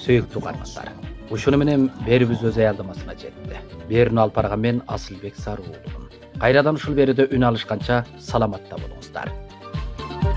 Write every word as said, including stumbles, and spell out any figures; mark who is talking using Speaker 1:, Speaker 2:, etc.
Speaker 1: сөйүктүү каармандар. Ушуну менен берүүбүз өз аялдамасына жетти. Берүүнү алып барган мен Асылбек Сарыуулумун. Кайрадан ушул берүүдө үн алышканча саламатта болуңуздар.